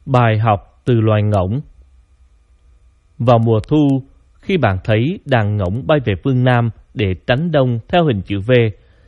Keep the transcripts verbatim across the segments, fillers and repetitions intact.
Bài học từ loài ngỗng. Vào mùa thu, khi bạn thấy đàn ngỗng bay về phương Nam để tránh đông theo hình chữ V,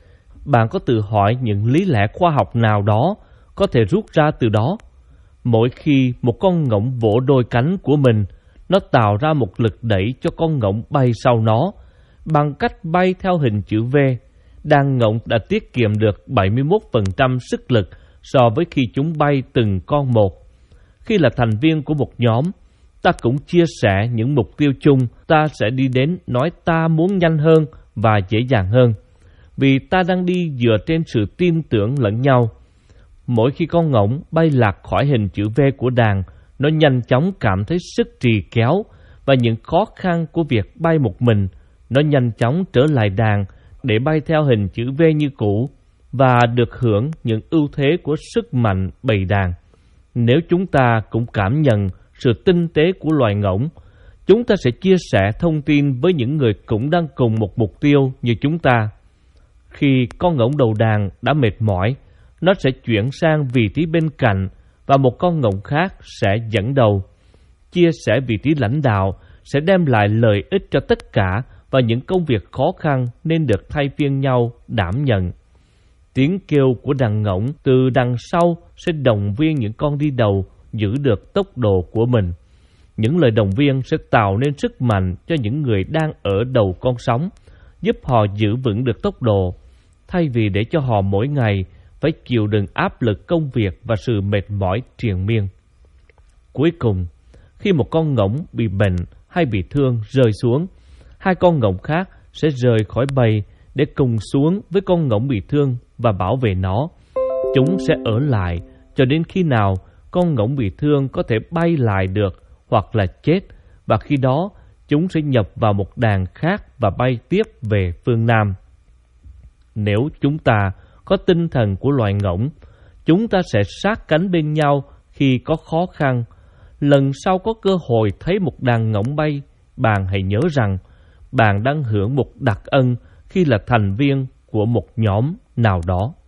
bạn có tự hỏi những lý lẽ khoa học nào đó có thể rút ra từ đó. Mỗi khi một con ngỗng vỗ đôi cánh của mình, nó tạo ra một lực đẩy cho con ngỗng bay sau nó. Bằng cách bay theo hình chữ V, đàn ngỗng đã tiết kiệm được bảy mươi mốt phần trăm sức lực so với khi chúng bay từng con một. Khi là thành viên của một nhóm, ta cũng chia sẻ những mục tiêu chung. Ta sẽ đi đến nói ta muốn nhanh hơn và dễ dàng hơn, vì ta đang đi dựa trên sự tin tưởng lẫn nhau. Mỗi khi con ngỗng bay lạc khỏi hình chữ V của đàn, nó nhanh chóng cảm thấy sức trì kéo và những khó khăn của việc bay một mình. Nó nhanh chóng trở lại đàn để bay theo hình chữ V như cũ và được hưởng những ưu thế của sức mạnh bầy đàn. Nếu chúng ta cũng cảm nhận sự tinh tế của loài ngỗng, chúng ta sẽ chia sẻ thông tin với những người cũng đang cùng một mục tiêu như chúng ta. Khi con ngỗng đầu đàn đã mệt mỏi, nó sẽ chuyển sang vị trí bên cạnh và một con ngỗng khác sẽ dẫn đầu. Chia sẻ vị trí lãnh đạo sẽ đem lại lợi ích cho tất cả và những công việc khó khăn nên được thay phiên nhau đảm nhận. Tiếng kêu của đàn ngỗng từ đằng sau sẽ động viên những con đi đầu giữ được tốc độ của mình. Những lời động viên sẽ tạo nên sức mạnh cho những người đang ở đầu con sóng, giúp họ giữ vững được tốc độ, thay vì để cho họ mỗi ngày phải chịu đựng áp lực công việc và sự mệt mỏi triền miên. Cuối cùng, khi một con ngỗng bị bệnh hay bị thương rơi xuống, hai con ngỗng khác sẽ rời khỏi bầy để cùng xuống với con ngỗng bị thương và bảo vệ nó. Chúng sẽ ở lại cho đến khi nào con ngỗng bị thương có thể bay lại được hoặc là chết, và khi đó chúng sẽ nhập vào một đàn khác và bay tiếp về phương Nam. Nếu chúng ta có tinh thần của loài ngỗng, chúng ta sẽ sát cánh bên nhau khi có khó khăn. Lần sau có cơ hội thấy một đàn ngỗng bay, bạn hãy nhớ rằng bạn đang hưởng một đặc ân khi là thành viên của một nhóm nào đó.